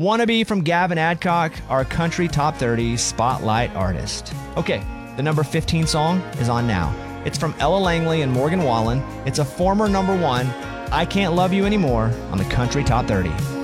Wannabe from Gavin Adcock, our country top 30 spotlight artist. Okay, the number 15 song is on now. It's from Ella Langley and Morgan Wallen. It's a former number 1, I Can't Love You Anymore, on the country top 30.